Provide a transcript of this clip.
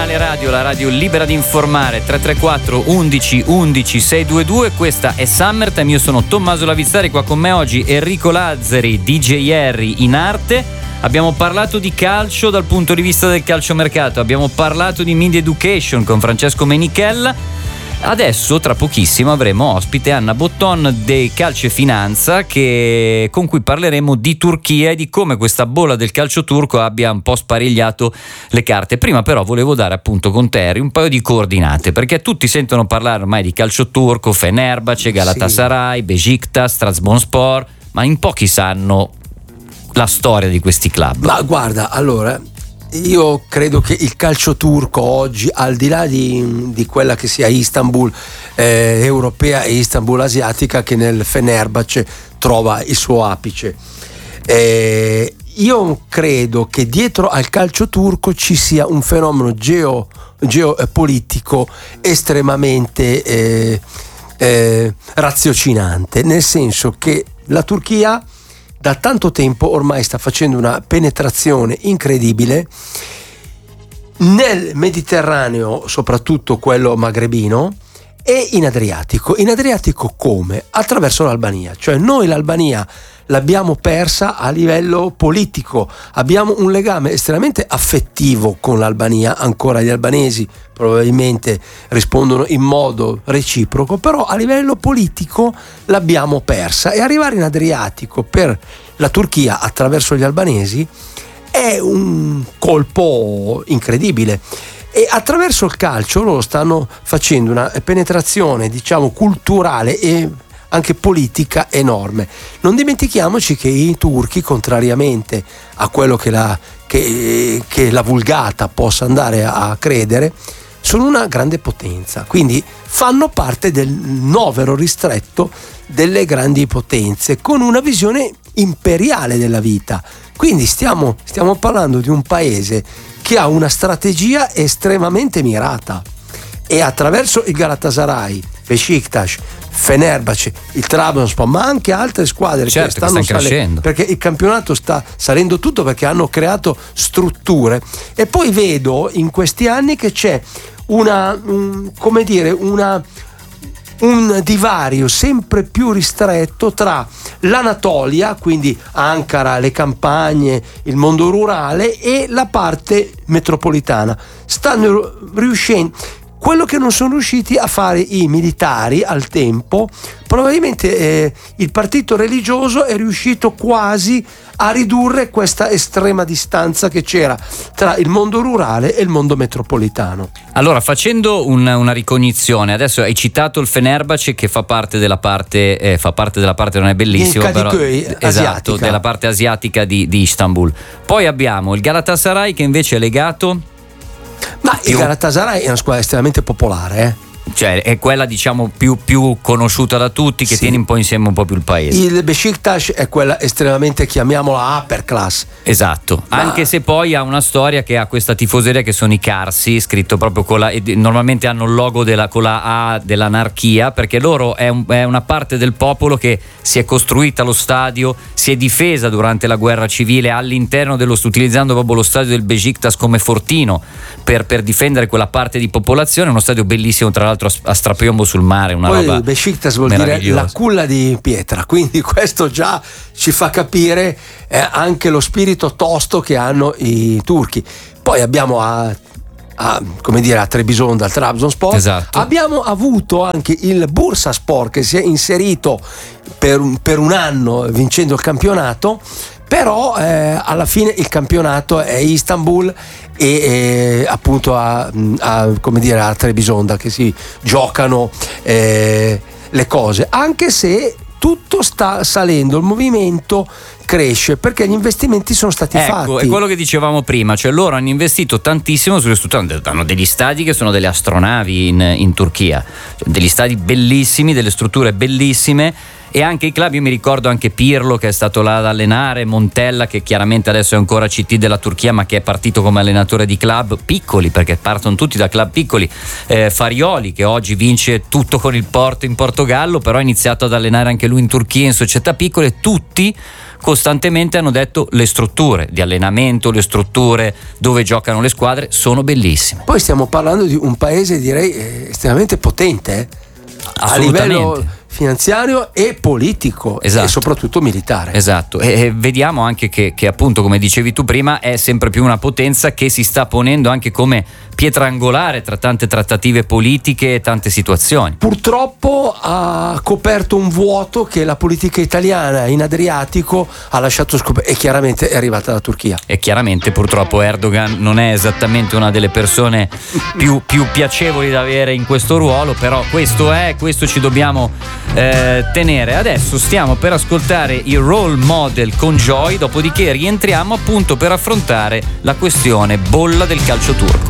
Animale Radio, la radio libera di informare. 334 11 11 622. Questa è Summertime. Io sono Tommaso Lavizzari, qua con me oggi Enrico Lazzari, DJ Harry in arte. Abbiamo parlato di calcio dal punto di vista del calciomercato, abbiamo parlato di media education con Francesco Menichella. Adesso tra pochissimo avremo ospite Anna Botton dei Calcio e Finanza, con cui parleremo di Turchia e di come questa bolla del calcio turco abbia un po' sparigliato le carte. Prima però volevo dare appunto con Terry un paio di coordinate, perché tutti sentono parlare ormai di calcio turco, Fenerbahce, Galatasaray, Beşiktaş, Trabzonspor, ma in pochi sanno la storia di questi club. Ma guarda, allora io credo che il calcio turco oggi, al di là di quella che sia Istanbul europea e Istanbul asiatica, che nel Fenerbahce trova il suo apice, io credo che dietro al calcio turco ci sia un fenomeno geopolitico estremamente raziocinante, nel senso che la Turchia da tanto tempo ormai sta facendo una penetrazione incredibile nel Mediterraneo, soprattutto quello magrebino, e in Adriatico. In Adriatico come? Attraverso l'Albania. Cioè noi l'Albania l'abbiamo persa a livello politico, abbiamo un legame estremamente affettivo con l'Albania, ancora gli albanesi probabilmente rispondono in modo reciproco, però a livello politico l'abbiamo persa, e arrivare in Adriatico per la Turchia attraverso gli albanesi è un colpo incredibile. E attraverso il calcio loro stanno facendo una penetrazione, diciamo, culturale e anche politica enorme. Non dimentichiamoci che i turchi, contrariamente a quello che la vulgata possa andare a credere, sono una grande potenza, quindi fanno parte del novero ristretto delle grandi potenze, con una visione imperiale della vita. Quindi stiamo parlando di un paese che ha una strategia estremamente mirata, e attraverso il Galatasaray, Beşiktaş, Fenerbahce, il Trabzonspor, ma anche altre squadre che stanno crescendo, perché il campionato sta salendo tutto, perché hanno creato strutture. E poi vedo in questi anni che c'è un divario sempre più ristretto tra l'Anatolia, quindi Ankara, le campagne, il mondo rurale, e la parte metropolitana. Stanno riuscendo quello che non sono riusciti a fare i militari al tempo. Probabilmente il partito religioso è riuscito quasi a ridurre questa estrema distanza che c'era tra il mondo rurale e il mondo metropolitano. Allora, facendo una ricognizione, adesso hai citato il Fenerbahce, che fa parte della parte non è bellissimo, però esatto, della parte asiatica di Istanbul. Poi abbiamo il Galatasaray, che invece è legato. Ma il Galatasaray è una squadra estremamente popolare, cioè è quella, diciamo, più conosciuta da tutti, che tiene un po' insieme un po' più il paese. Il Beşiktaş è quella estremamente, chiamiamola, upper class. Esatto, anche se poi ha una storia che ha questa tifoseria, che sono i Karsi, scritto proprio con la, e normalmente hanno il logo con la A dell'anarchia, perché loro è una parte del popolo che si è costruita lo stadio, si è difesa durante la guerra civile all'interno utilizzando proprio lo stadio del Beşiktaş come fortino per difendere quella parte di popolazione. Uno stadio bellissimo, tra l'altro a strapiombo sul mare, una poi roba Beşiktaş vuol dire la culla di pietra, quindi questo già ci fa capire anche lo spirito tosto che hanno i turchi. Poi abbiamo a Trebisonda, al Trabzonspor. Esatto. Abbiamo avuto anche il Bursaspor, che si è inserito per un anno vincendo il campionato, però alla fine il campionato è Istanbul e appunto a Trebisonda che si giocano le cose, anche se tutto sta salendo, il movimento cresce perché gli investimenti sono stati fatti. È quello che dicevamo prima, cioè loro hanno investito tantissimo sulle strutture, hanno degli stadi che sono delle astronavi in Turchia, cioè degli stadi bellissimi, delle strutture bellissime. E anche i club, io mi ricordo anche Pirlo che è stato là ad allenare, Montella che chiaramente adesso è ancora CT della Turchia ma che è partito come allenatore di club piccoli, perché partono tutti da club piccoli, Farioli che oggi vince tutto con il Porto in Portogallo, però ha iniziato ad allenare anche lui in Turchia in società piccole, tutti costantemente hanno detto le strutture di allenamento, le strutture dove giocano le squadre sono bellissime. Poi stiamo parlando di un paese, direi, estremamente potente, a livello finanziario e politico, esatto, e soprattutto militare. Esatto, e vediamo anche che appunto, come dicevi tu prima, è sempre più una potenza che si sta ponendo anche come pietra angolare tra tante trattative politiche e tante situazioni. Purtroppo ha coperto un vuoto che la politica italiana in Adriatico ha lasciato scoperto, e chiaramente è arrivata la Turchia. E chiaramente purtroppo Erdogan non è esattamente una delle persone più piacevoli da avere in questo ruolo, però questo ci dobbiamo tenere. Adesso stiamo per ascoltare il Role Model con Joy, dopodiché rientriamo appunto per affrontare la questione bolla del calcio turco.